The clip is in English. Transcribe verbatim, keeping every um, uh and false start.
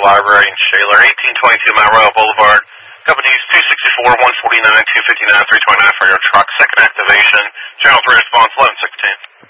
Library in Shaler, eighteen twenty-two Mount Royal Boulevard. Companies two sixty-four, one forty-nine, two fifty-nine, three twenty-nine for your truck. Second activation. Channel three response eleven sixteen.